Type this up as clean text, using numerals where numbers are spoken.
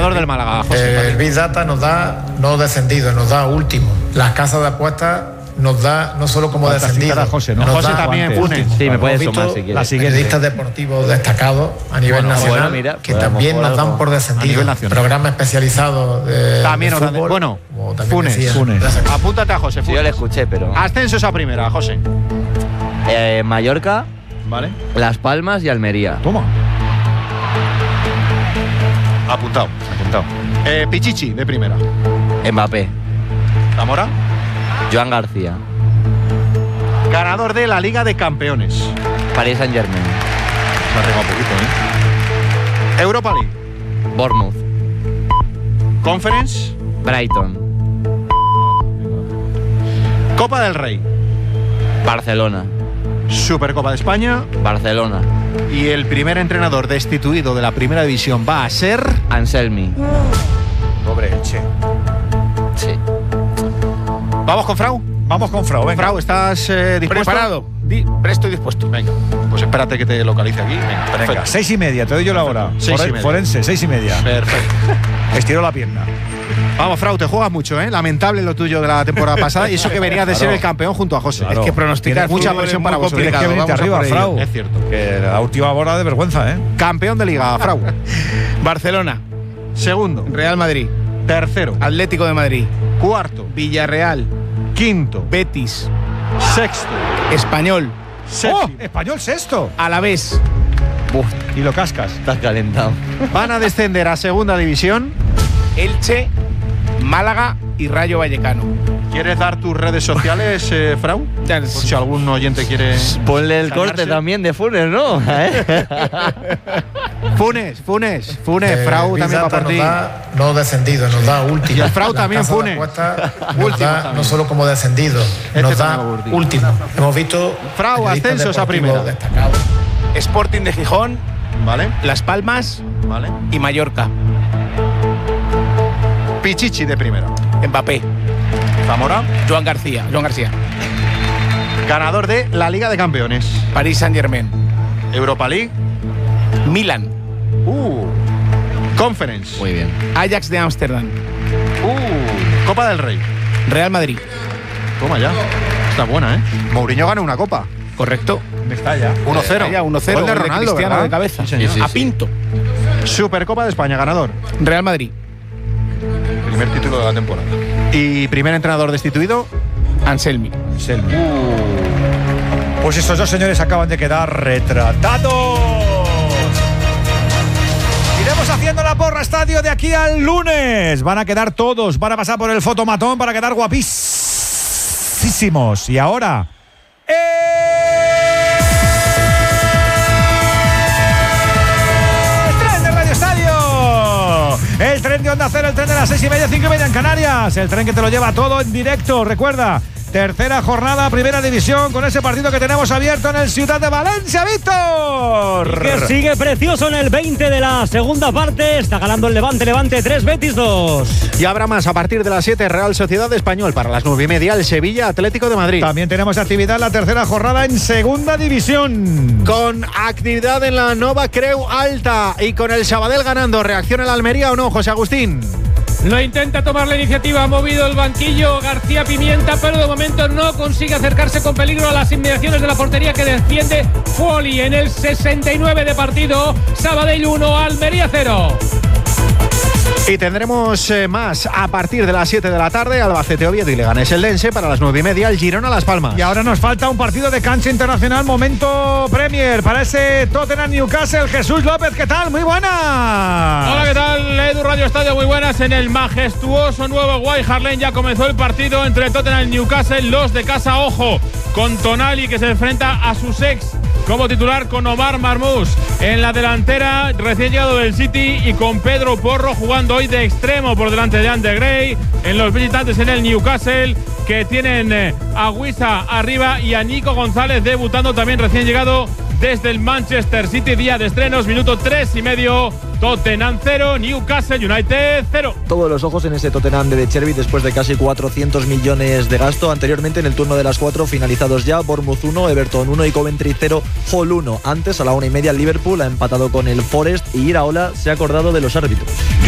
Del Málaga, José. El Big Data nos da no descendido, nos da último. Las casas de apuestas nos da no solo como descendido. José, ¿no? José también, Funes. Sí, me puedes Hemos sumar visto si quieres. La siguiente. periodistas deportivos destacados a nivel nacional mira, que también nos dan por a descendido. nivel nacional. Programas especializados de También nos dan. fútbol, Bueno, como también decía. Funes. Apúntate a José. Sí, Funes. yo le escuché, pero. Ascensos a primera, José. Mallorca, Vale. Las Palmas y Almería. Toma. Apuntado. Pichichi, de primera. Mbappé, Zamora. Joan García, Ganador de la Liga de Campeones. Paris Saint-Germain, Se ha regado un poquito, ¿eh? Europa League. Bournemouth, Conference. Brighton, Copa del Rey. Barcelona, Supercopa de España. Barcelona, Y el primer entrenador destituido de la primera división va a ser. Anselmi. Pobre Elche. Sí. Vamos con Frau. Vamos con Frau, venga. Frau, ¿estás dispuesto? Preparado. Presto y dispuesto. Venga, pues espérate que te localice aquí. Venga, perfecto. Venga, 6:30, te doy yo la hora. 6:30. Forense, 6:30. Perfecto. Estiró la pierna. Vamos, Frau, te juegas mucho, ¿eh? Lamentable lo tuyo de la temporada pasada y eso que venías de ser el campeón junto a José. Claro. Es que pronosticar Mucha fútbol presión es para muy vosotros. Tienes que complicado. venirte Vamos a arriba, por ello. Frau. Es cierto. Que la última bola de vergüenza, ¿eh? Campeón de Liga, Frau. Barcelona, Segundo. Real Madrid, Tercero. Atlético de Madrid, Cuarto. Villarreal, Quinto. Betis, Sexto. Español, ¡Oh! Séptimo. Español sexto. Alavés, Y lo cascas. Estás calentado. Van a descender a Segunda División. Elche, Málaga y Rayo Vallecano. ¿Quieres dar tus redes sociales, Frau? Ya, Por si algún oyente quiere. Ponle el Sanarse. corte también de Funes, ¿no? Funes, Frau Big también va Data por ti. nos da no descendido, nos da último. Y el Frau Las también, casas de Funes. apuestas nos Último da también. no solo como descendido, nos da también va por ti. último. Hemos visto Frau, periodistas ascensos a deportivos primera. destacados. Sporting de Gijón, Vale, Las Palmas vale. y Mallorca. Pichichi de primera. Mbappé, Zamora. Joan García, Ganador de la Liga de Campeones. Paris Saint-Germain, Europa League. Milan, Conference. Muy bien. Ajax de Ámsterdam, Copa del Rey. Real Madrid. Toma ya. Está buena, ¿eh? Mourinho gana una copa. Correcto. Está ya. 1-0. Ya, 1-0. Gol de gol de Ronaldo, Cristiano ¿verdad? de cabeza. Sí, señor. A Pinto. Supercopa de España, ganador. Real Madrid, Primer título de la temporada. Y primer entrenador destituido. Anselmi. Selmi. Pues estos dos señores acaban de quedar retratados. Iremos haciendo la porra estadio de aquí al lunes. Van a quedar todos, van a pasar por el fotomatón para quedar guapísimos. Y ahora... ¡el tren de Radio Estadio! El tren de Onda Cero, el tren de las 6:30, 5:30 en Canarias. El tren que te lo lleva todo en directo. Recuerda, tercera jornada, primera división, con ese partido que tenemos abierto en el Ciudad de Valencia, Víctor. Que sigue precioso en el 20 de la segunda parte. Está ganando el Levante 3, Betis 2. Y habrá más a partir de las 7, Real Sociedad Español. Para las 9:30, el Sevilla Atlético de Madrid. También tenemos actividad en la tercera jornada en segunda división. Con actividad en la Nova Creu Alta y con el Sabadell ganando. ¿Reacciona el Almería o no, José Agustín? Lo intenta tomar la iniciativa, ha movido el banquillo García Pimienta, pero de momento no consigue acercarse con peligro a las inmediaciones de la portería que defiende Foley en el 69 de partido. Sabadell 1, Almería 0. Y tendremos más a partir de las 7 de la tarde. Albacete Oviedo y Leganés Eldense. Para las 9:30, el Girona Las Palmas. Y ahora nos falta un partido de cancha internacional, momento Premier, para ese Tottenham Newcastle. Jesús López, ¿qué tal? Muy buenas. Hola, ¿qué tal? Edu Radio Estadio, muy buenas. En el majestuoso nuevo White Hart Lane ya comenzó el partido entre Tottenham y Newcastle. Los de casa, ojo, con Tonali que se enfrenta a sus ex como titular, con Omar Marmoush en la delantera, recién llegado del City, y con Pedro Porro jugando hoy de extremo por delante de Andy Gray. En los visitantes en el Newcastle, que tienen a Wissa arriba y a Nico González debutando también recién llegado desde el Manchester City. Día de estrenos, minuto 3:30. Tottenham 0, Newcastle United 0. Todos los ojos en ese Tottenham de Chervi después de casi 400 millones de gasto. Anteriormente, en el turno de las 4 finalizados ya, Bournemouth 1, Everton 1 y Coventry 0, Hull 1. Antes, a la 1:30, el Liverpool ha empatado con el Forest y Iraola se ha acordado de los árbitros.